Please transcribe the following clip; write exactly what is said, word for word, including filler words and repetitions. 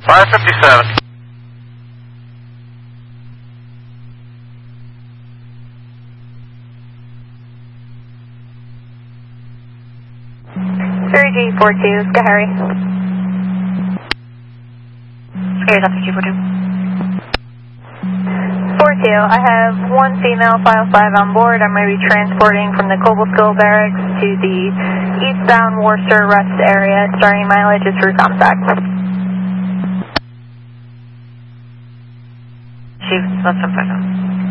five fifty-seven. Three G four two, Skahari. Here's up to G four two. four two, I have one female file five on board. I'm going to be transporting from the Cobleskill Barracks to the eastbound Worcester Rest area. Starting mileage is through contact. Chief, let's jump back on.